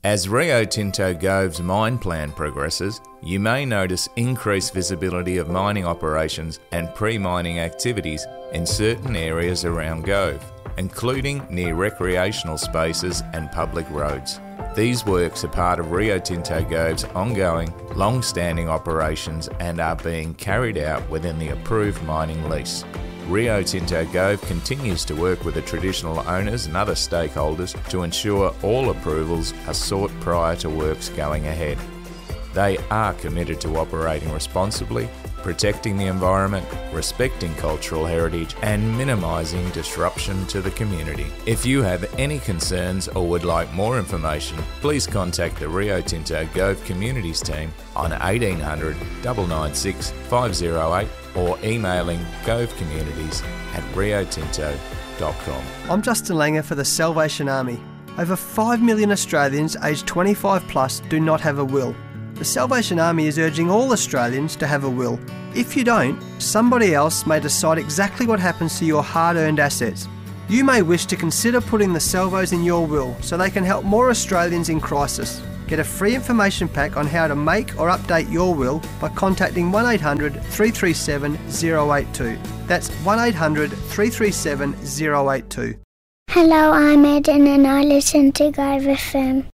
As Rio Tinto Gove's mine plan progresses, you may notice increased visibility of mining operations and pre-mining activities in certain areas around Gove, including near recreational spaces and public roads. These works are part of Rio Tinto Gove's ongoing, long-standing operations and are being carried out within the approved mining lease. Rio Tinto Gove continues to work with the traditional owners and other stakeholders to ensure all approvals are sought prior to works going ahead. They are committed to operating responsibly, protecting the environment, respecting cultural heritage and minimising disruption to the community. If you have any concerns or would like more information, please contact the Rio Tinto Gove Communities team on 1800 996 508 or emailing govecommunities@riotinto.com. I'm Justin Langer for the Salvation Army. Over 5 million Australians aged 25 plus do not have a will. The Salvation Army is urging all Australians to have a will. If you don't, somebody else may decide exactly what happens to your hard-earned assets. You may wish to consider putting the Salvos in your will so they can help more Australians in crisis. Get a free information pack on how to make or update your will by contacting 1800 337 082. That's 1800 337 082. Hello, I'm Eden and I listen to Gove FM.